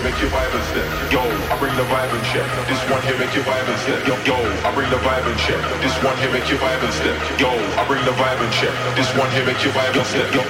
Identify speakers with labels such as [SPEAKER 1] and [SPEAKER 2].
[SPEAKER 1] here make you vibe and step. Yo, I bring the vibe and check. This one here make you vibe and step. Yo, I bring the vibe and check. This one here make you vibe and step. Yo, I bring the vibe and check. This one here make you vibe and step. Yo,